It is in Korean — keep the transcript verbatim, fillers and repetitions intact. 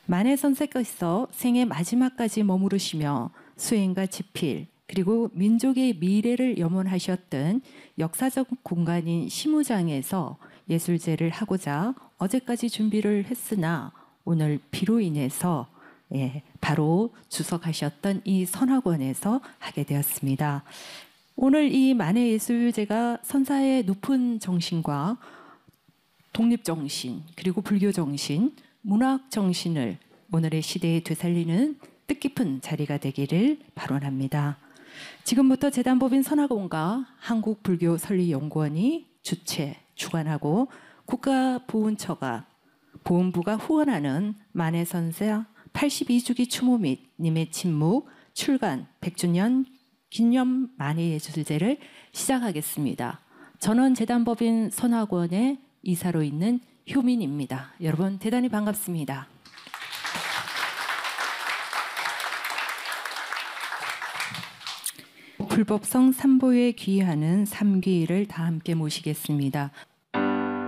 만해 선생께서 생애 마지막까지 머무르시며 수행과 지필 그리고 민족의 미래를 염원하셨던 역사적 공간인 시무장에서 예술제를 하고자 어제까지 준비를 했으나 오늘 비로 인해서 예, 바로 주석하셨던 이 선학원에서 하게 되었습니다. 오늘 이 만해예술제가 선사의 높은 정신과 독립정신 그리고 불교정신, 문학정신을 오늘의 시대에 되살리는 뜻깊은 자리가 되기를 발언합니다. 지금부터 재단법인 선학원과 한국불교설리연구원이 주최, 주관하고 국가보훈처가 보훈부가 후원하는 만해선사 팔십이 주기 추모 및 님의 침묵 출간 백 주년 기념 만해예술제를 시작하겠습니다. 전원 재단법인 선학원의 이사로 있는 효민입니다. 여러분 대단히 반갑습니다. 불법성 삼보에 귀의하는 삼귀를 다 함께 모시겠습니다.